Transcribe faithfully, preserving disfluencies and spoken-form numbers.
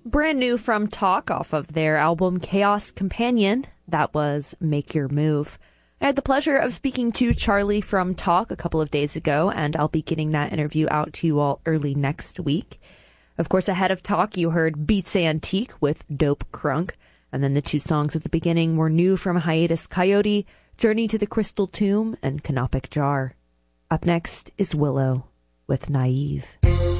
Brand new from Talk off of their album Chaos Companion. That was Make Your Move. I had the pleasure of speaking to Charlie from Talk a couple of days ago, and I'll be getting that interview out to you all early next week. Of course, ahead of Talk, you heard Beats Antique with Dope Crunk, and then the two songs at the beginning were new from Hiatus Coyote, Journey to the Crystal Tomb, and Canopic Jar. Up next is Willow with Naive.